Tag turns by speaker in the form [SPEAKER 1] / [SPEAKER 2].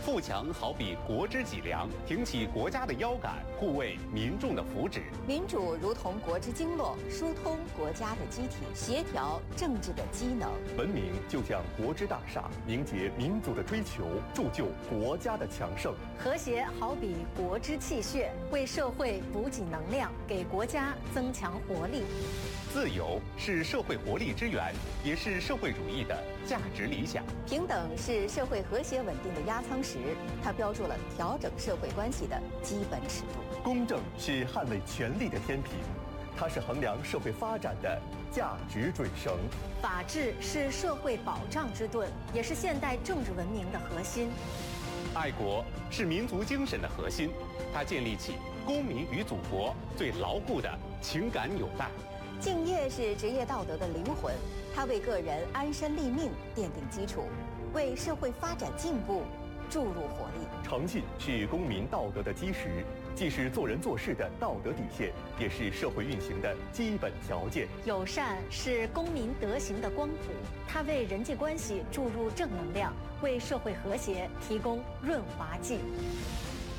[SPEAKER 1] 富强好比国之脊梁，挺起国家的腰杆，护卫民众的福祉。
[SPEAKER 2] 民主如同国之经络，疏通国家的机体，协调政治的机能。
[SPEAKER 3] 文明就像国之大厦，凝结民族的追求，铸就国家的强盛。
[SPEAKER 4] 和谐好比国之气血，为社会补给能量，给国家增强活力。
[SPEAKER 1] 自由是社会活力之源，也是社会主义的价值理想。
[SPEAKER 2] 平等是社会和谐稳定的压舱石，它标注了调整社会关系的基本尺度。
[SPEAKER 3] 公正是捍卫权力的天平，它是衡量社会发展的价值准绳。
[SPEAKER 4] 法治是社会保障之盾，也是现代政治文明的核心。
[SPEAKER 1] 爱国是民族精神的核心，它建立起公民与祖国最牢固的情感纽带。
[SPEAKER 2] 敬业是职业道德的灵魂，它为个人安身立命奠定基础，为社会发展进步注入活力。
[SPEAKER 3] 诚信是公民道德的基石，既是做人做事的道德底线，也是社会运行的基本条件。
[SPEAKER 4] 友善是公民德行的光谱，它为人际关系注入正能量，为社会和谐提供润滑剂。